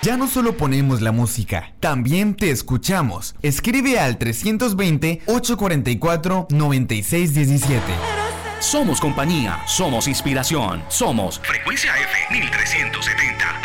Ya no solo ponemos la música, también te escuchamos. Escribe al 320-844-9617. Somos compañía, somos inspiración, somos Frecuencia F 1370.